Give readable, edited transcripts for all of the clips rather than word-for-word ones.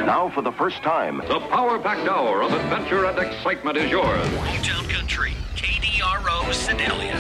Now, for the first time, the power-packed hour of adventure and excitement is yours. Hometown Country, KDRO Sedalia.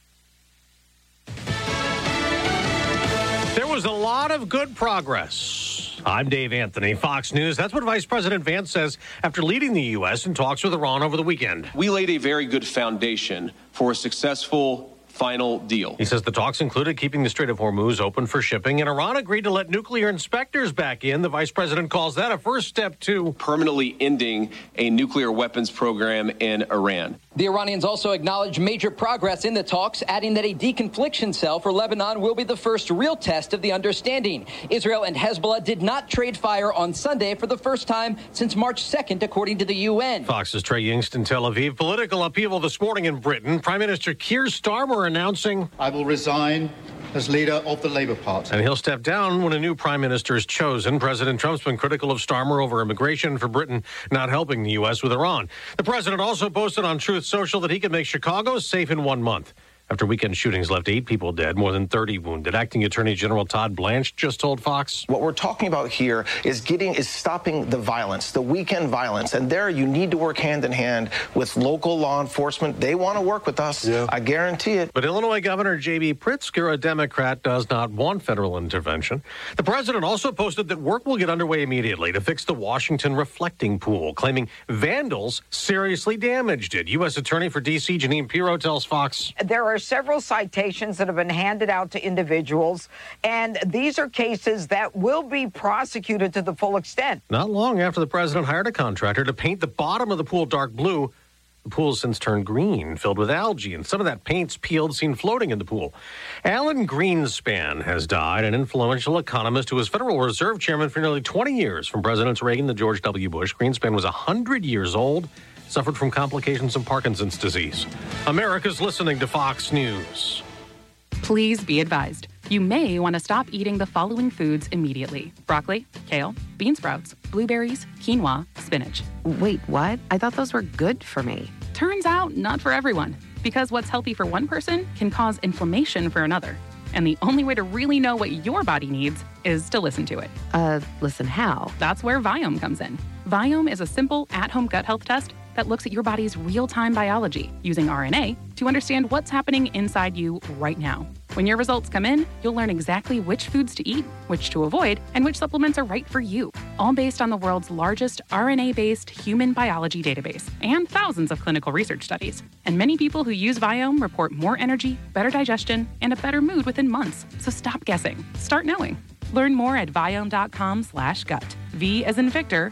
There was a lot of good progress. I'm Dave Anthony, Fox News. That's what Vice President Vance says after leading the U.S. in talks with Iran over the weekend. We laid a very good foundation for a successful final deal. He says the talks included keeping the Strait of Hormuz open for shipping, and Iran agreed to let nuclear inspectors back in. The vice president calls that a first step to permanently ending a nuclear weapons program in Iran. The Iranians also acknowledged major progress in the talks, adding that a deconfliction cell for Lebanon will be the first real test of the understanding. Israel and Hezbollah did not trade fire on Sunday for the first time since March 2nd, according to the UN. Fox's Trey Yingst in Tel Aviv. Political upheaval this morning in Britain. Prime Minister Keir Starmer announcing, I will resign as leader of the Labour Party. And he'll step down when a new prime minister is chosen. President Trump's been critical of Starmer over immigration for Britain not helping the U.S. with Iran. The president also posted on Truth Social that he could make Chicago safe in 1 month. After weekend shootings left 8 people dead, more than 30 wounded. Acting Attorney General Todd Blanche just told Fox. What we're talking about here is stopping the violence, the weekend violence. And there you need to work hand in hand with local law enforcement. They want to work with us. Yeah. I guarantee it. But Illinois Governor J.B. Pritzker, a Democrat, does not want federal intervention. The president also posted that work will get underway immediately to fix the Washington reflecting pool, claiming vandals seriously damaged it. U.S. Attorney for D.C. Janine Pirro tells Fox. There are several citations that have been handed out to individuals, and these are cases that will be prosecuted to the full extent. Not long after the president hired a contractor to paint the bottom of the pool dark blue, the pool has since turned green, filled with algae, and some of that paint's peeled, seen floating in the pool. Alan Greenspan has died, an influential economist who was Federal Reserve Chairman for nearly 20 years, from Presidents Reagan to George W. Bush. Greenspan was 100 years old, suffered from complications of Parkinson's disease. America's listening to Fox News. Please be advised. You may want to stop eating the following foods immediately: broccoli, kale, bean sprouts, blueberries, quinoa, spinach. Wait, what? I thought those were good for me. Turns out, not for everyone. Because what's healthy for one person can cause inflammation for another. And the only way to really know what your body needs is to listen to it. Listen how? That's where Viome comes in. Viome is a simple, at-home gut health test that looks at your body's real-time biology using RNA to understand what's happening inside you right now. When your results come in, you'll learn exactly which foods to eat, which to avoid, and which supplements are right for you, all based on the world's largest RNA-based human biology database and thousands of clinical research studies. And many people who use Viome report more energy, better digestion, and a better mood within months. So stop guessing. Start knowing. Learn more at Viome.com/gut. V as in Victor,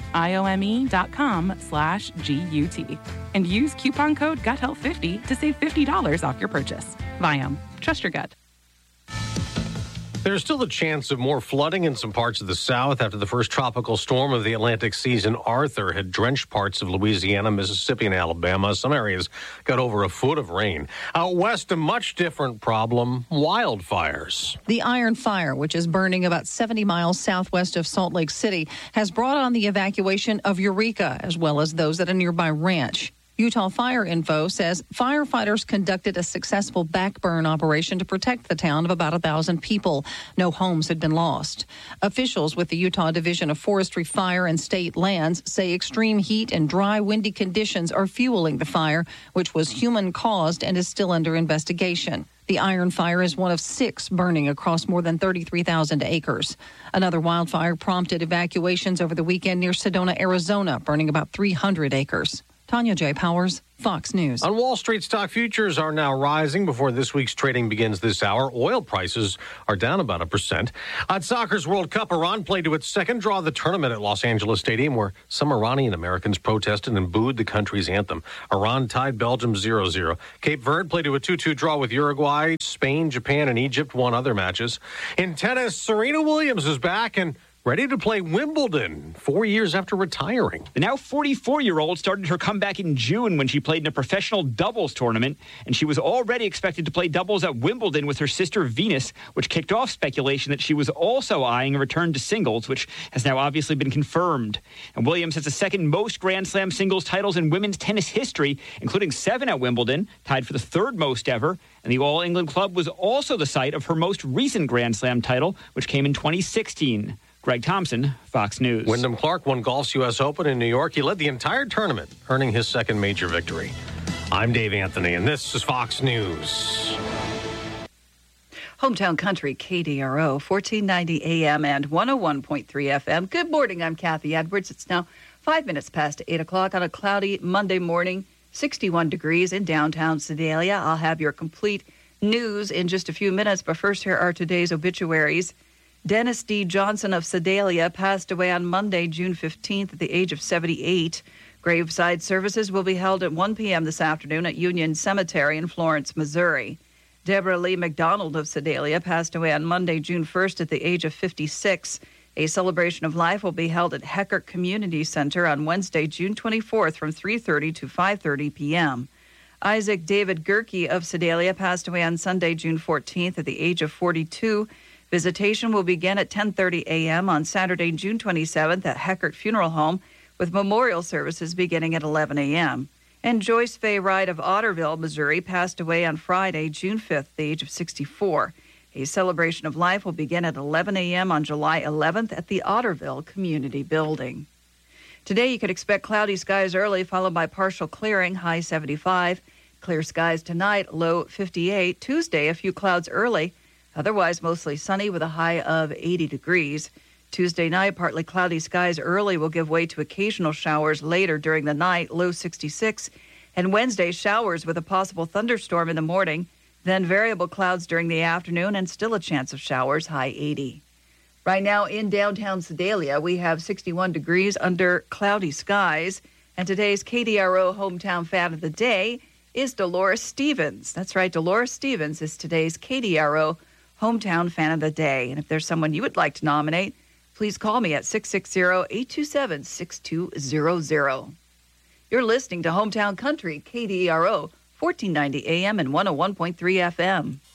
IOME.com/GUT. And use coupon code GUTHEALTH50 to save $50 off your purchase. Viome. Trust your gut. There's still a chance of more flooding in some parts of the South after the first tropical storm of the Atlantic season, Arthur, had drenched parts of Louisiana, Mississippi, and Alabama. Some areas got over a foot of rain. Out west, a much different problem: wildfires. The Iron Fire, which is burning about 70 miles southwest of Salt Lake City, has brought on the evacuation of Eureka, as well as those at a nearby ranch. Utah Fire Info says firefighters conducted a successful backburn operation to protect the town of about 1,000 people. No homes had been lost. Officials with the Utah Division of Forestry, Fire, and State Lands say extreme heat and dry, windy conditions are fueling the fire, which was human-caused and is still under investigation. The Iron Fire is one of 6 burning across more than 33,000 acres. Another wildfire prompted evacuations over the weekend near Sedona, Arizona, burning about 300 acres. Tanya J. Powers, Fox News. On Wall Street, stock futures are now rising before this week's trading begins this hour. Oil prices are down about 1%. On soccer's World Cup, Iran played to its second draw of the tournament at Los Angeles Stadium, where some Iranian Americans protested and booed the country's anthem. Iran tied Belgium 0-0. Cape Verde played to a 2-2 draw with Uruguay. Spain, Japan, and Egypt won other matches. In tennis, Serena Williams is back and ready to play Wimbledon 4 years after retiring. The now 44-year-old started her comeback in June when she played in a professional doubles tournament, and she was already expected to play doubles at Wimbledon with her sister Venus, which kicked off speculation that she was also eyeing a return to singles, which has now obviously been confirmed. And Williams has the second most Grand Slam singles titles in women's tennis history, including 7 at Wimbledon, tied for the third most ever. And the All England Club was also the site of her most recent Grand Slam title, which came in 2016. Greg Thompson, Fox News. Wyndham Clark won golf's U.S. Open in New York. He led the entire tournament, earning his second major victory. I'm Dave Anthony, and this is Fox News. Hometown Country, KDRO, 1490 AM and 101.3 FM. Good morning, I'm Kathy Edwards. It's now 5 minutes past 8 o'clock on a cloudy Monday morning, 61 degrees in downtown Sedalia. I'll have your complete news in just a few minutes, but first here are today's obituaries. Dennis D. Johnson of Sedalia passed away on Monday, June 15th at the age of 78. Graveside services will be held at 1 p.m. this afternoon at Union Cemetery in Florence, Missouri. Deborah Lee McDonald of Sedalia passed away on Monday, June 1st at the age of 56. A celebration of life will be held at Heckert Community Center on Wednesday, June 24th from 3:30 to 5:30 p.m. Isaac David Gerke of Sedalia passed away on Sunday, June 14th at the age of 42. Visitation will begin at 10:30 a.m. on Saturday, June 27th at Heckert Funeral Home, with memorial services beginning at 11 a.m. And Joyce Faye Wright of Otterville, Missouri, passed away on Friday, June 5th at the age of 64. A celebration of life will begin at 11 a.m. on July 11th at the Otterville Community Building. Today, you could expect cloudy skies early, followed by partial clearing, high 75. Clear skies tonight, low 58. Tuesday, a few clouds early, otherwise mostly sunny with a high of 80 degrees. Tuesday night, partly cloudy skies early will give way to occasional showers later during the night, low 66. And Wednesday, showers with a possible thunderstorm in the morning, then variable clouds during the afternoon and still a chance of showers, high 80. Right now in downtown Sedalia, we have 61 degrees under cloudy skies. And today's KDRO Hometown Fan of the Day is Dolores Stevens. That's right, Dolores Stevens is today's KDRO Hometown Fan of the Day. And if there's someone you would like to nominate, please call me at 660-827-6200. You're listening to Hometown Country, KDRO, 1490 AM and 101.3 FM.